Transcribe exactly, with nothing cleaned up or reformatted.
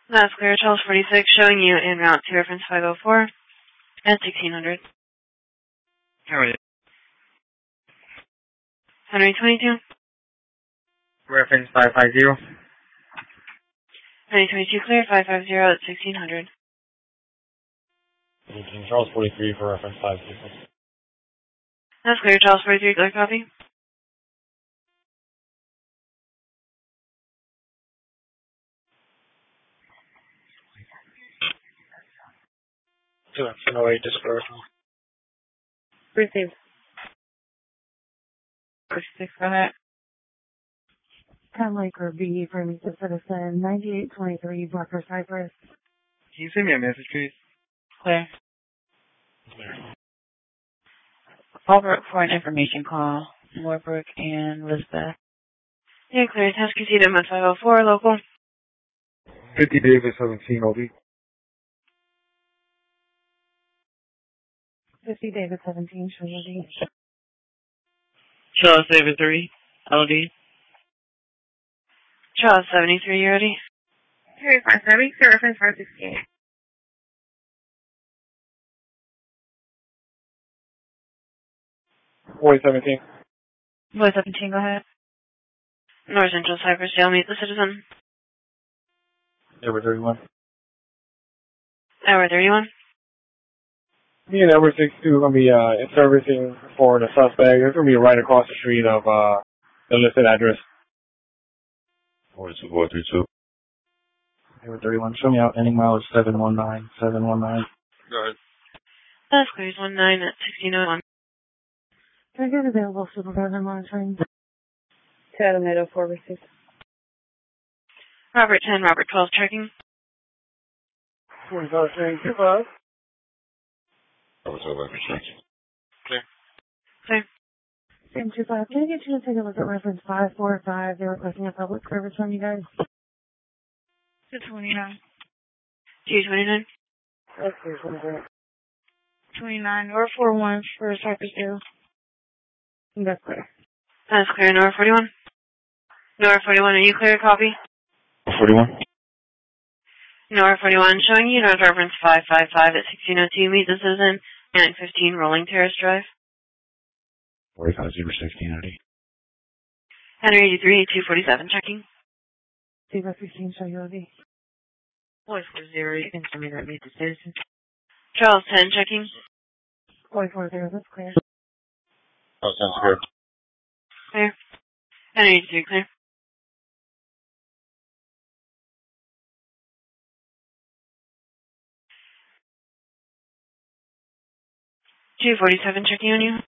That's clear. Charles forty-six showing you en route to reference five oh four at sixteen hundred. How are you? Henry twenty-two. Reference five five zero. Henry twenty-two clear. five five zero at sixteen hundred. Charles forty-three for reference five six. That's clear. Charles forty-three clear copy. Two X oh eight disclosure. Received. forty-six on it. Ken Laker B for Mesa Citizen, ninety-eight twenty-three, Barker Cypress. Can you send me a message, please? Clear. Clear. Albert for an information call. Moorbrook and Elizabeth. Yeah, clear. Task received at five oh four, local. fifty Davis seventeen O D. fifty David seventeen, show you the. Charles seventy-three, L D. Charles seventy-three, you ready? Harry five seventy, reference five sixty-eight. Boy seventeen. Boy seventeen, go ahead. North Central Cypress Jail, meet the citizen. Edward thirty-one. Hour thirty-one. Me and Edward sixty-two are going to be uh, in servicing for the suspect. It's going to be right across the street of uh, the listed address. forty-two four three two. Edward thirty-one. Show me out. Ending mileage seven one nine. seven one nine. Go ahead. That's clear. one nine at sixteen oh one. Can I get available supervisor monitoring? Tomato four received. Robert ten, Robert twelve, checking. forty-five saying two five. Over to reference check. Clear. Clear. Same two five. Can I get you to take a look at reference five four five? They're requesting a public service from you guys. two twenty-nine. two twenty-nine. That's clear. twenty-four. twenty-nine, or four one for Cypress Hill. That's clear. That's clear. Nora forty-one. Nora forty-one, are you clear? Copy. forty-one. Nora forty-one, showing you North reference five five five at sixteen oh two. Meet the citizen. nine fifteen Rolling Terrace Drive. forty-five zero sixteen O D. Henry eighty-three, two forty-seven, checking. Zero fifteen, show you the. Boy four zero, you can tell me that meet the citizen. Charles ten, checking. Boy four zero, that's clear. Oh, sounds good. Clear. Henry eighty-three, clear. two forty-seven, checking on you.